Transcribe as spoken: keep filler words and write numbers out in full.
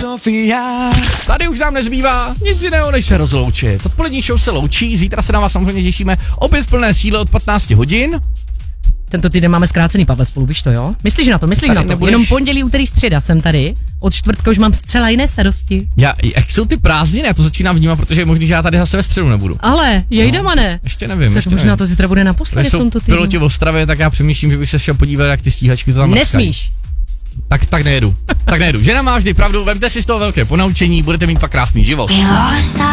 Sofia. Tady už nám nezbývá nic jiného, než se rozloučit. Odpolední show se loučí, zítra se na vás samozřejmě těšíme opět v plné síle od patnácti hodin. Tento týden máme zkrácený, Pavle, spolu, víš to, jo? Myslíš na to, myslíš Tady na to. nebudeš... Jenom pondělí, úterý, středa jsem tady. Od čtvrtka už mám zcela jiné starosti. Já, jak jsou ty prázdniny, já to začínám vnímat, protože je možný, že já tady zase ve středu nebudu. Ale, jejda, No, mané. ještě nevím, Co, ještě možná nevím. to zítra bude naposledy v Jsou tomto týdnu. piloti v Ostravě, tak já přemýšlím, že bych se šel podívat, jak ty stíhačky to tam mrskají. Nesmíš. Tak, tak nejedu, tak nejedu. Žena má vždy pravdu, vemte si z toho velké ponaučení, budete mít pak krásný život.